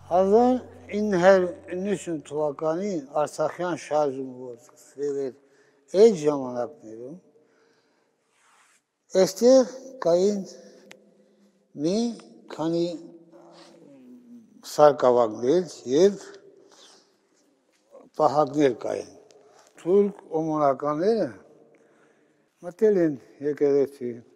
1990 թվականին Արցախյան շարժումը որ սկսվել էր այդ ժամանակներում, այստեղ կային մի քանի սարկավագներ և պահակներ կային։ Թուրք օմոնականները մտել են եկեղեցի,